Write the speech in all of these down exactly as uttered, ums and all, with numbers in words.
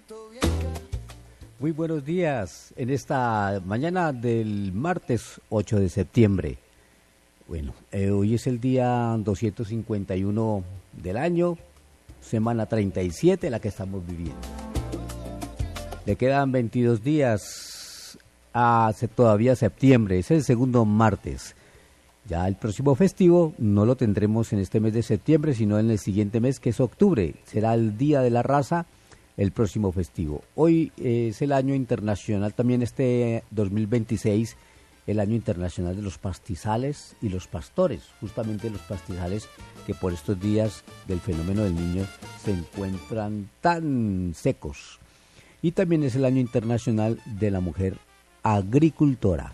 Muy buenos días en esta mañana del martes ocho de septiembre. Bueno, eh, hoy es el día doscientos cincuenta y uno del año, semana treinta y siete, la que estamos viviendo. Le quedan veintidós días a todavía septiembre, es el segundo martes. Ya el próximo festivo no lo tendremos en este mes de septiembre, sino en el siguiente mes, que es octubre. Será el Día de la Raza, el próximo festivo. Hoy es el año internacional, también este dos mil veintiséis, el año internacional de los pastizales y los pastores. Justamente los pastizales que por estos días del fenómeno del Niño se encuentran tan secos. Y también es el año internacional de la mujer agricultora.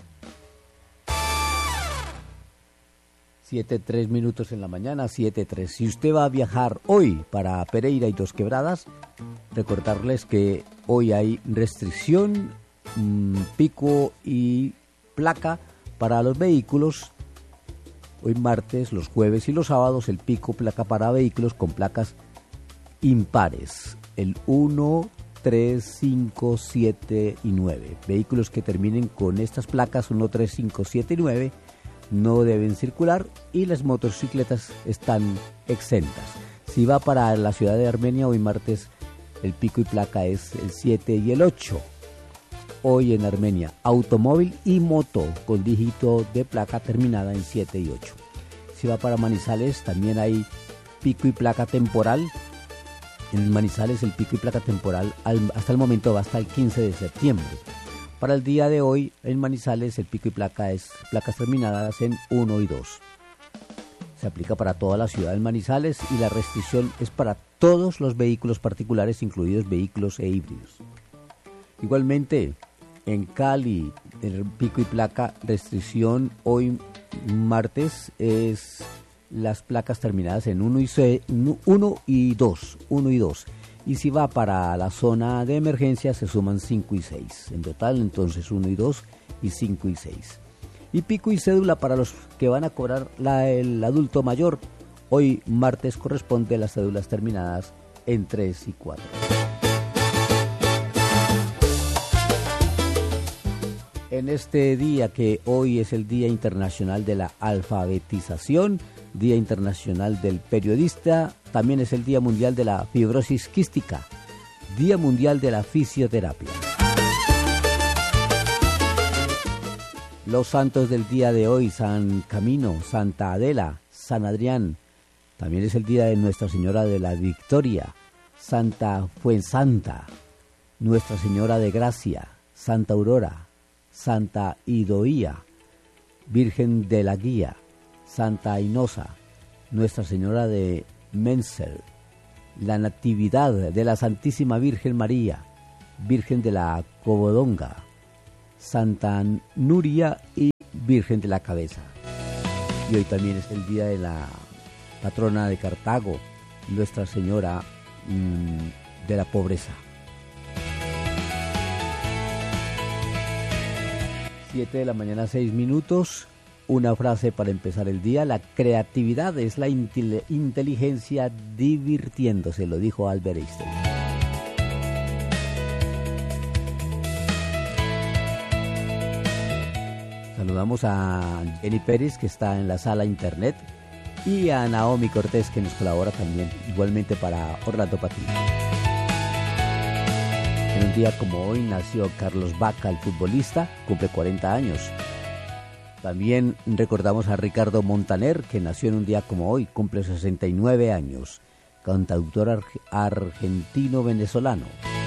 siete tres minutos en la mañana, siete tres. Si usted va a viajar hoy para Pereira y Dos Quebradas, recordarles que hoy hay restricción, mmm, pico y placa para los vehículos. Hoy martes, los jueves y los sábados, el pico placa para vehículos con placas impares. El uno, tres, cinco, siete y nueve. Vehículos que terminen con estas placas uno, tres, cinco, siete y nueve no deben circular, y las motocicletas están exentas. Si va para la ciudad de Armenia, hoy martes el pico y placa es el siete y el ocho. Hoy en Armenia, automóvil y moto con dígito de placa terminada en siete y ocho. Si va para Manizales, también hay pico y placa temporal. En Manizales el pico y placa temporal al, hasta el momento va hasta el quince de septiembre. Para el día de hoy, en Manizales, el pico y placa es placas terminadas en uno y dos. Se aplica para toda la ciudad de Manizales y la restricción es para todos los vehículos particulares, incluidos vehículos e híbridos. Igualmente, en Cali, el pico y placa restricción hoy martes es las placas terminadas en uno y dos. Y si va para la zona de emergencia, se suman cinco y seis. En total, entonces, uno y dos y cinco y seis. Y pico y cédula para los que van a cobrar la, el adulto mayor. Hoy, martes, corresponde a las cédulas terminadas en tres y cuatro. En este día, que hoy es el Día Internacional de la Alfabetización, Día Internacional del Periodista, también es el Día Mundial de la Fibrosis Quística, Día Mundial de la Fisioterapia. Los santos del día de hoy: San Camino, Santa Adela, San Adrián. También es el día de Nuestra Señora de la Victoria, Santa Fuensanta, Nuestra Señora de Gracia, Santa Aurora, Santa Idoía, Virgen de la Guía, Santa Ainosa, Nuestra Señora de Menzel, la Natividad de la Santísima Virgen María, Virgen de la Covadonga, Santa Nuria y Virgen de la Cabeza. Y hoy también es el día de la patrona de Cartago, Nuestra Señora mmm, de la Pobreza. siete de la mañana, seis minutos. Una frase para empezar el día: la creatividad es la intel- inteligencia divirtiéndose, lo dijo Albert Einstein. Saludamos a Jenny Pérez, que está en la sala internet, y a Naomi Cortés, que nos colabora también, igualmente para Orlando Patiño. En un día como hoy nació Carlos Vaca, el futbolista, cumple cuarenta años. También recordamos a Ricardo Montaner, que nació en un día como hoy, cumple sesenta y nueve años, cantautor ar- argentino-venezolano.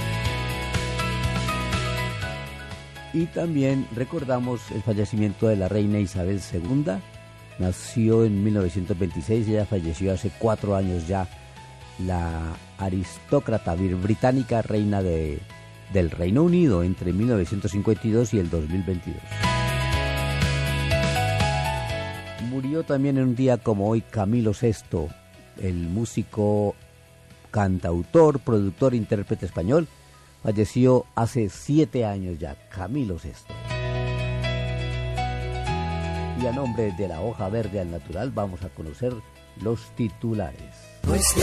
Y también recordamos el fallecimiento de la reina Isabel segunda, nació en mil novecientos veintiséis, ella falleció hace cuatro años ya, la aristócrata británica, reina de, del Reino Unido entre mil novecientos cincuenta y dos y el dos mil veintidós. Murió también en un día como hoy Camilo sexto, el músico, cantautor, productor, intérprete español. Falleció hace siete años ya, Camilo sexto. Y a nombre de la Hoja Verde al Natural vamos a conocer los titulares.